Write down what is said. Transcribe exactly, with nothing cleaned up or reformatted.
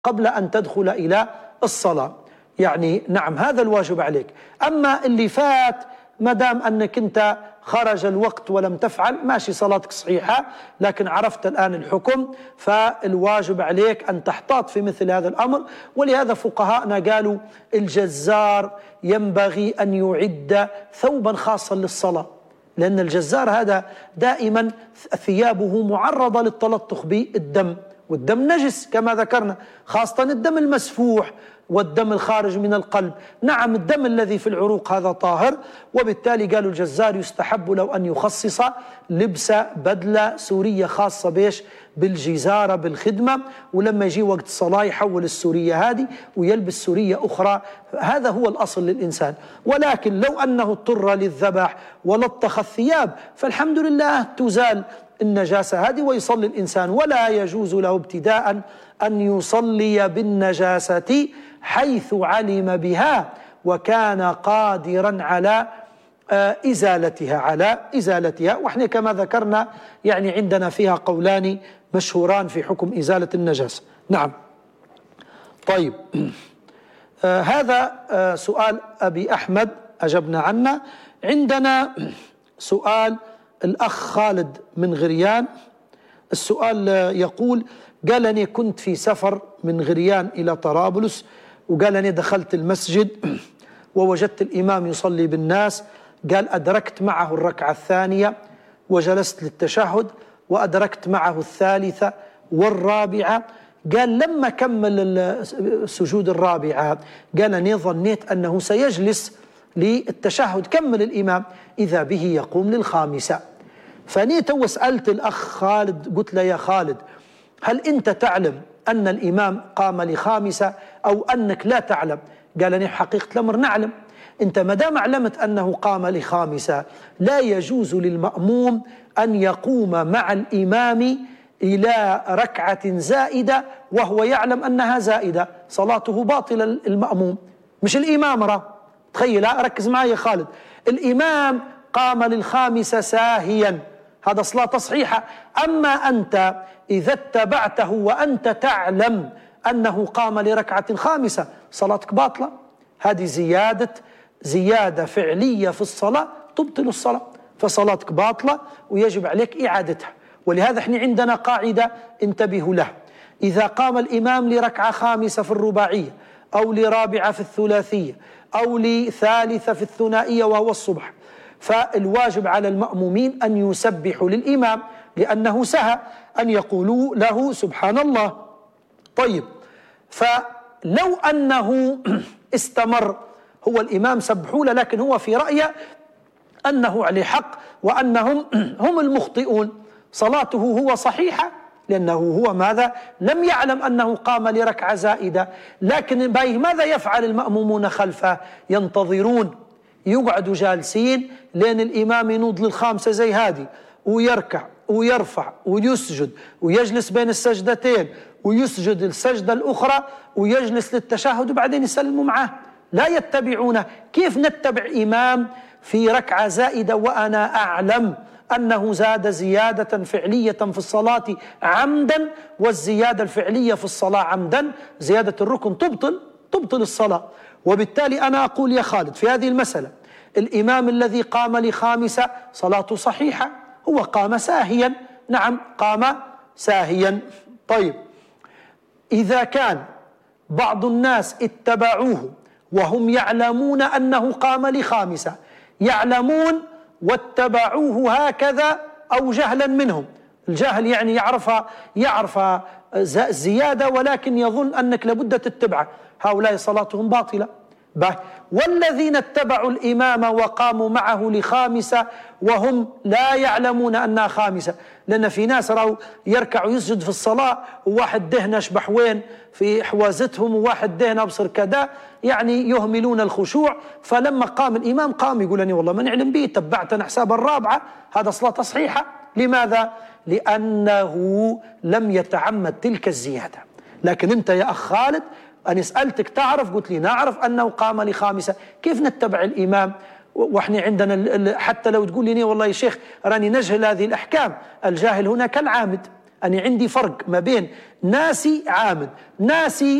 قبل أن تدخل إلى الصلاة. يعني نعم هذا الواجب عليك. أما اللي فات ما دام أنك أنت خرج الوقت ولم تفعل ماشي صلاتك صحيحة، لكن عرفت الآن الحكم، فالواجب عليك أن تحتاط في مثل هذا الأمر. ولهذا فقهاءنا قالوا الجزار ينبغي أن يعد ثوبا خاصا للصلاة، لأن الجزار هذا دائما ثيابه معرضة للتلطخ بالدم، والدم نجس كما ذكرنا، خاصة الدم المسفوح والدم الخارج من القلب. نعم الدم الذي في العروق هذا طاهر، وبالتالي قالوا الجزار يستحب لو أن يخصص لبس بدلة سورية خاصة بيش بالجزارة بالخدمة، ولما يجي وقت الصلاة يحول السورية هذه ويلبس سورية أخرى. هذا هو الأصل للإنسان. ولكن لو أنه اضطر للذبح ولطخ الثياب فالحمد لله تزال النجاسة هذه ويصلي الإنسان. ولا يجوز له ابتداء أن يصلي بالنجاسة حيث علم بها وكان قادرا على إزالتها على إزالتها وإحنا كما ذكرنا يعني عندنا فيها قولان مشهوران في حكم إزالة النجاسة. نعم. طيب آه هذا آه سؤال أبي أحمد أجبنا عنه. عندنا سؤال الأخ خالد من غريان. السؤال يقول: قال أني كنت في سفر من غريان إلى طرابلس، وقال أني دخلت المسجد ووجدت الإمام يصلي بالناس، قال أدركت معه الركعة الثانية وجلست للتشهد، وأدركت معه الثالثة والرابعة. قال لما كمل السجود الرابعة قال أني ظنيت أنه سيجلس للتشهد، كمل الإمام، إذا به يقوم للخامسة. فنيت وسألت الأخ خالد قلت له: يا خالد، هل أنت تعلم أن الإمام قام لخامسة أو أنك لا تعلم؟ قال: أنا حقيقة الأمر نعلم. أنت ما دام علمت أنه قام لخامسة لا يجوز للمأموم أن يقوم مع الإمام إلى ركعة زائدة وهو يعلم أنها زائدة، صلاته باطلة. المأموم مش الإمام. را تخيل، ركز معي يا خالد، الإمام قام للخامسة ساهيا، هذا صلاة صحيحة. أما أنت إذا اتبعته وأنت تعلم أنه قام لركعة خامسة صلاتك باطلة. هذه زيادة زيادة فعلية في الصلاة تبطل الصلاة، فصلاتك باطلة ويجب عليك إعادتها. ولهذا احنا عندنا قاعدة انتبهوا لها: إذا قام الإمام لركعة خامسة في الرباعية أو لرابعة في الثلاثية أو لثالثة في الثنائية وهو الصبح، فالواجب على المأمومين أن يسبحوا للإمام لأنه سهى، أن يقولوا له سبحان الله. طيب، فلو أنه استمر هو الإمام سبحوا له، لكن هو في رأيه أنه عليه حق وأنهم هم المخطئون، صلاته هو صحيحة لأنه هو ماذا؟ لم يعلم أنه قام لركعة زائدة. لكن بايه ماذا يفعل المأمومون خلفه؟ ينتظرون، يقعدوا جالسين لأن الإمام ينوض للخامسة زي هذه ويركع ويرفع ويسجد ويجلس بين السجدتين ويسجد السجدة الأخرى ويجلس للتشهد وبعدين يسلموا معه، لا يتبعونه. كيف نتبع إمام في ركعة زائدة وأنا أعلم أنه زاد زيادة فعلية في الصلاة عمدا، والزيادة الفعلية في الصلاة عمدا زيادة الركن تبطل تبطل الصلاة. وبالتالي أنا أقول يا خالد في هذه المسألة الإمام الذي قام لخامسة صلاته صحيحة، هو قام ساهيا. نعم قام ساهيا. طيب، إذا كان بعض الناس اتبعوه وهم يعلمون أنه قام لخامسة، يعلمون واتبعوه هكذا أو جهلا منهم، الجهل يعني يعرف يعرف زيادة ولكن يظن أنك لابد تتبعه، هؤلاء صلاتهم باطلة. والذين اتبعوا الإمام وقاموا معه لخامسة وهم لا يعلمون أنها خامسة، لأن في ناس رأوا يركع ويسجد في الصلاة وواحد دهن أشبح وين في حوازتهم وواحد دهن أبصر كذا، يعني يهملون الخشوع. فلما قام الإمام قام يقول أني والله ما نعلم به، تبعت حساب الرابعة، هذا صلاة صحيحة. لماذا؟ لأنه لم يتعمد تلك الزيادة. لكن أنت يا أخ خالد أنا سألتك تعرف، قلت لي نعرف أنه قام لخامسة، كيف نتبع الإمام وإحنا عندنا حتى لو تقول لي والله يا شيخ راني نجهل هذه الأحكام؟ الجاهل هنا كالعامد، أنا عندي فرق ما بين ناسي عامد، ناسي